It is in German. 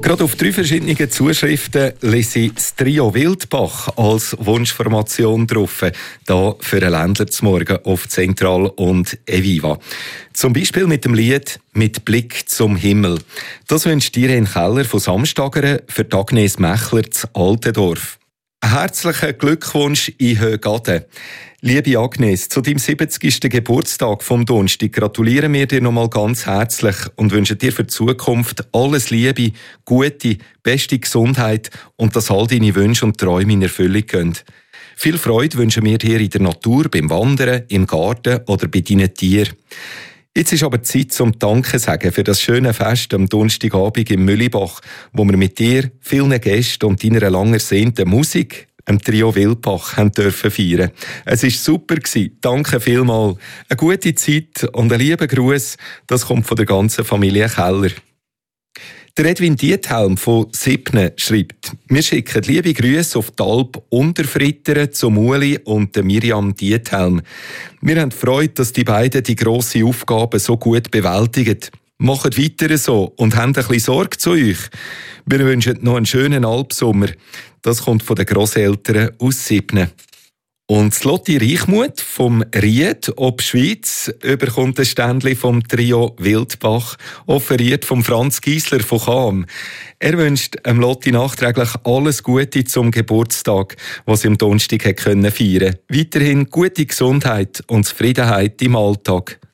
Gerade auf 3 verschiedene Zuschriften lese ich das Trio Wildbach als Wunschformation drauf, hier für einen Ländler zum Morgen auf Zentral und Eviva. Zum Beispiel mit dem Lied «Mit Blick zum Himmel». Das wünscht Irene Keller von Samstageren für Agnes Mechler zu Altendorf. Ein herzlichen Glückwunsch in Högaden. Liebe Agnes, zu deinem 70. Geburtstag vom Donnerstag gratulieren wir dir nochmal ganz herzlich und wünschen dir für die Zukunft alles Liebe, gute, beste Gesundheit und dass all deine Wünsche und Träume in Erfüllung gehen. Viel Freude wünschen wir dir in der Natur, beim Wandern, im Garten oder bei deinen Tieren. Jetzt ist aber Zeit zum Danke sagen für das schöne Fest am Donnerstagabend im Mühlibach, wo wir mit dir, vielen Gästen und deiner lang ersehnten Musik am Trio Wildbach dürfen feiern. Es war super. Danke vielmals. Eine gute Zeit und einen lieben Gruß. Das kommt von der ganzen Familie Keller. Der Edwin Diethelm von Sibne schreibt: Wir schicken liebe Grüße auf die Alp Unterfrittern zu Uli und Miriam Diethelm. Wir haben Freude, dass die beiden die grosse Aufgabe so gut bewältigen. Macht weiter so und habt ein bisschen Sorge zu euch. Wir wünschen noch einen schönen Alpsommer. Das kommt von den Grosseltern aus Sibne. Und Lotti Reichmuth vom Ried ob Schweiz bekommt ein Ständchen vom Trio Wildbach, offeriert vom Franz Giesler von Cham. Er wünscht Lotti nachträglich alles Gute zum Geburtstag, was sie am Donnerstag feiern konnte. Weiterhin gute Gesundheit und Zufriedenheit im Alltag.